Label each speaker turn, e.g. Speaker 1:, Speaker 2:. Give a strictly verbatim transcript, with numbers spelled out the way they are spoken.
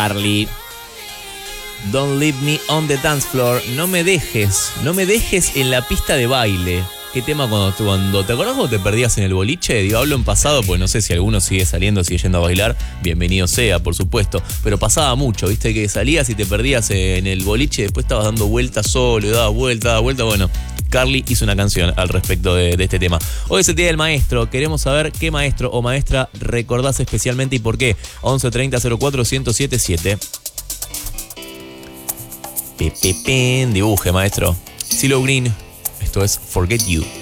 Speaker 1: Carly. Don't leave me on the dance floor. No me dejes, no me dejes en la pista de baile. ¿Qué tema cuando, cuando te acordás cuando te perdías en el boliche? Digo, hablo en pasado, pues no sé si alguno sigue saliendo, sigue yendo a bailar. Bienvenido sea, por supuesto. Pero pasaba mucho, viste, que salías y te perdías en el boliche, después estabas dando vueltas solo, y dabas vueltas, dabas vueltas. Bueno, Carly hizo una canción al respecto de, de este tema. Hoy es el día del maestro. Queremos saber qué maestro o maestra recordás especialmente y por qué. once treinta cero cuatro uno cero siete siete. Pipipín, dibuje, maestro. CeeLo Green. Esto es Forget You.